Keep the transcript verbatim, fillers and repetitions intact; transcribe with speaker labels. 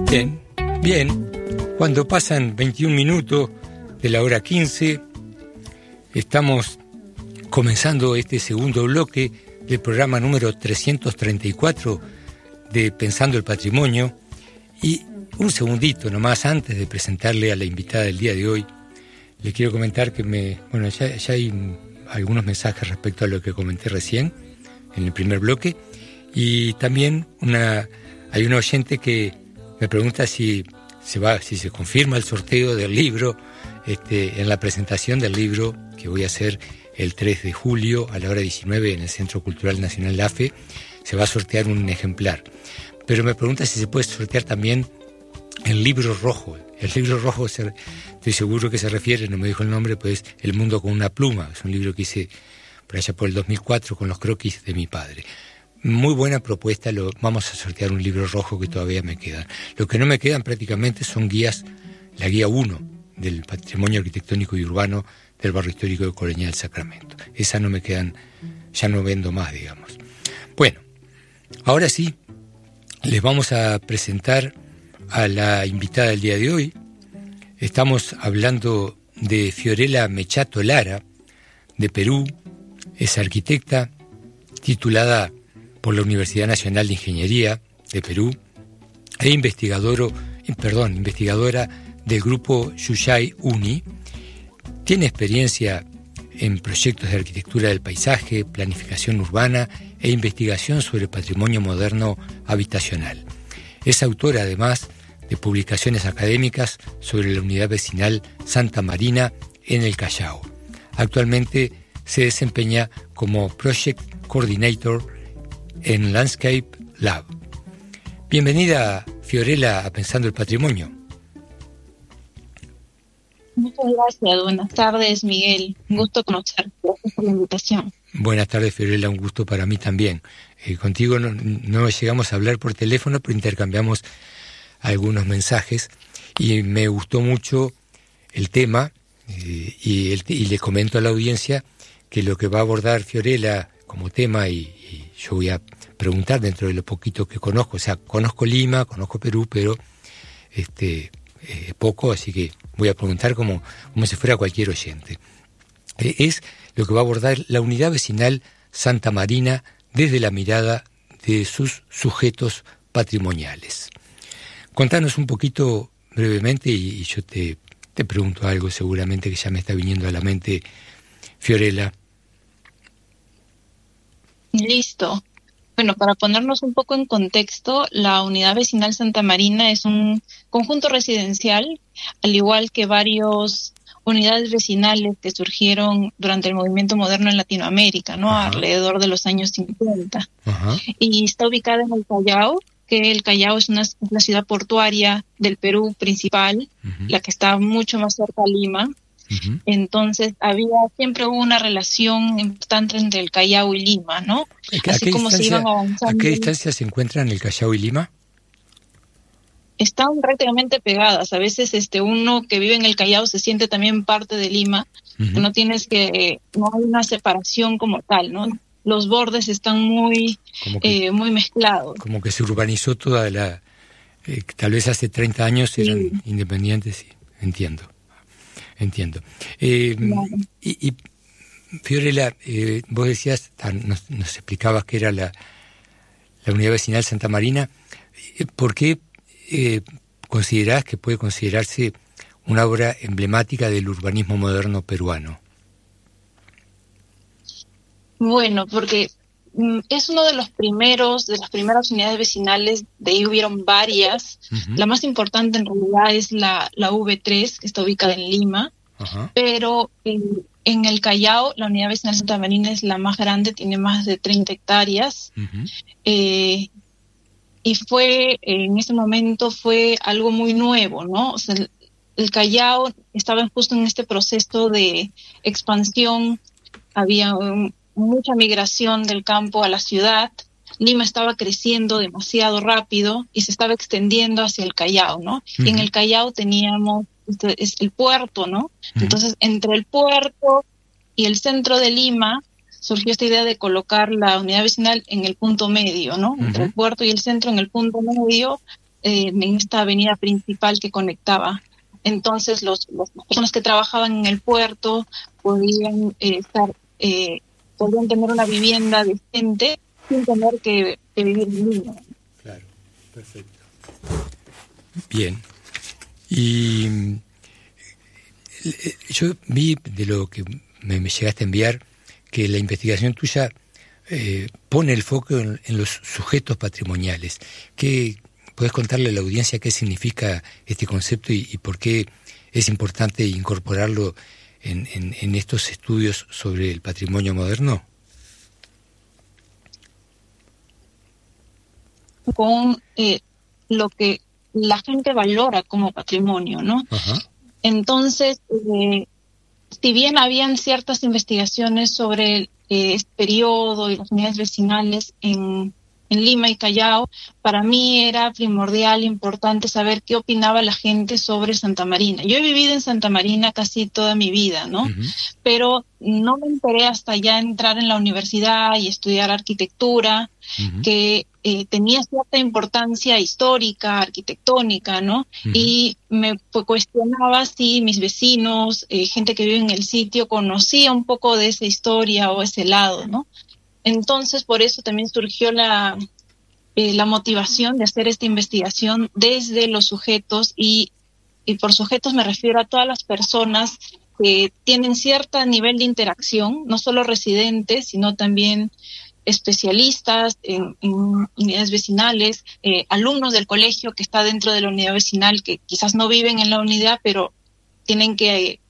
Speaker 1: Bien, bien. Cuando pasan veintiún minutos de la hora quince, estamos comenzando este segundo bloque del programa número trescientos treinta y cuatro de Pensando el Patrimonio. Y un segundito nomás antes de presentarle a la invitada del día de hoy, le quiero comentar que me, bueno, ya, ya hay algunos mensajes respecto a lo que comenté recién en el primer bloque, y también una, hay un oyente que me pregunta si se va, si se confirma el sorteo del libro, este, en la presentación del libro que voy a hacer el tres de julio a la hora diecinueve en el Centro Cultural Nacional La Fe. Se va a sortear un ejemplar, pero me pregunta si se puede sortear también el libro rojo. El libro rojo, se, estoy seguro que se refiere, no me dijo el nombre, pues El mundo con una pluma. Es un libro que hice por allá por el dos mil cuatro con los croquis de mi padre. Muy buena propuesta, lo, vamos a sortear un libro rojo que todavía me quedan. Lo que no me quedan prácticamente son guías, la guía uno del patrimonio arquitectónico y urbano del barrio histórico de Colonia del Sacramento. Esas no me quedan, ya no vendo más, digamos. Bueno, ahora sí, les vamos a presentar a la invitada del día de hoy. Estamos hablando de Fiorella Mechato Lara, de Perú. Es arquitecta, titulada por la Universidad Nacional de Ingeniería de Perú, e investigador, perdón, investigadora del grupo Yuyay Uni. Tiene experiencia en proyectos de arquitectura del paisaje, planificación urbana e investigación sobre patrimonio moderno habitacional. Es autora, además, de publicaciones académicas sobre la unidad vecinal Santa Marina en el Callao. Actualmente se desempeña como Project Coordinator en Landscape Lab. Bienvenida, Fiorella, a Pensando el Patrimonio.
Speaker 2: Muchas gracias. Buenas tardes, Miguel. Un gusto conocerte. Gracias por la invitación.
Speaker 1: Buenas tardes, Fiorella. Un gusto para mí también. Eh, contigo no, no llegamos a hablar por teléfono, pero intercambiamos algunos mensajes y me gustó mucho el tema eh, y, el, y le comento a la audiencia que lo que va a abordar Fiorella como tema, y, y yo voy a preguntar dentro de lo poquito que conozco, o sea, conozco Lima, conozco Perú, pero este eh, poco, así que voy a preguntar como, como si fuera cualquier oyente. Eh, es lo que va a abordar la unidad vecinal Santa Marina desde la mirada de sus sujetos patrimoniales. Contanos un poquito brevemente y, y yo te, te pregunto algo seguramente que ya me está viniendo a la mente, Fiorella.
Speaker 2: Listo. Bueno, para ponernos un poco en contexto, la Unidad Vecinal Santa Marina es un conjunto residencial, al igual que varios unidades vecinales que surgieron durante el movimiento moderno en Latinoamérica, ¿no? Ajá. Alrededor de los años cincuenta. Ajá. Y está ubicada en el Callao, que el Callao es una, la ciudad portuaria del Perú principal, uh-huh. la que está mucho más cerca a Lima. Uh-huh. Entonces había siempre hubo una relación importante entre el Callao y Lima, ¿no?
Speaker 1: Así como se iban avanzando. ¿A qué distancia se encuentran el Callao y Lima?
Speaker 2: Están prácticamente pegadas. A veces este uno que vive en el Callao se siente también parte de Lima. Uh-huh. No tienes que, no hay una separación como tal, ¿no? Los bordes están muy, que, eh, muy mezclados.
Speaker 1: Como que se urbanizó toda la, eh, tal vez hace treinta años eran sí. independientes, sí, entiendo. Entiendo. Eh, claro. y, y Fiorella, eh, vos decías, nos, nos explicabas que era la, la unidad vecinal Santa Marina. ¿Por qué eh, considerás que puede considerarse una obra emblemática del urbanismo moderno peruano?
Speaker 2: Bueno, porque mm, es uno de los primeros, de las primeras unidades vecinales, de ahí hubieron varias. Uh-huh. La más importante en realidad es la, la V tres, que está ubicada en Lima, uh-huh. pero en, en el Callao, la unidad vecinal Santa Marina es la más grande, tiene más de treinta hectáreas, uh-huh. eh, y fue, en ese momento fue algo muy nuevo, ¿no? O sea, el, el Callao estaba justo en este proceso de expansión, había un mucha migración del campo a la ciudad. Lima estaba creciendo demasiado rápido y se estaba extendiendo hacia el Callao, ¿no? Uh-huh. Y en el Callao teníamos este, es el puerto, ¿no? Uh-huh. Entonces, entre el puerto y el centro de Lima surgió esta idea de colocar la unidad vecinal en el punto medio, ¿no? Uh-huh. Entre el puerto y el centro en el punto medio, eh, en esta avenida principal que conectaba. Entonces los, las personas que trabajaban en el puerto podían eh, estar, eh, podían tener una vivienda decente sin tener que, que vivir en Lima.
Speaker 1: Claro, perfecto. Bien. Y yo vi de lo que me, me llegaste a enviar que la investigación tuya eh, pone el foco en, en los sujetos patrimoniales. ¿Qué podés contarle a la audiencia qué significa este concepto y, y por qué es importante incorporarlo en, en, en estos estudios sobre el patrimonio moderno?
Speaker 2: Con eh, lo que la gente valora como patrimonio, ¿no?
Speaker 1: Ajá.
Speaker 2: Entonces, eh, si bien habían ciertas investigaciones sobre eh, este periodo y las unidades vecinales en, en Lima y Callao, para mí era primordial, importante saber qué opinaba la gente sobre Santa Marina. Yo he vivido en Santa Marina casi toda mi vida, ¿no? Uh-huh. Pero no me enteré hasta ya entrar en la universidad y estudiar arquitectura, uh-huh. que eh, tenía cierta importancia histórica, arquitectónica, ¿no? Uh-huh. Y me pues, cuestionaba si mis vecinos, eh, gente que vive en el sitio, conocía un poco de esa historia o ese lado, ¿no? Entonces, por eso también surgió la, eh, la motivación de hacer esta investigación desde los sujetos, y, y por sujetos me refiero a todas las personas que tienen cierto nivel de interacción, no solo residentes, sino también especialistas en, en unidades vecinales, eh, alumnos del colegio que está dentro de la unidad vecinal, que quizás no viven en la unidad, pero tienen que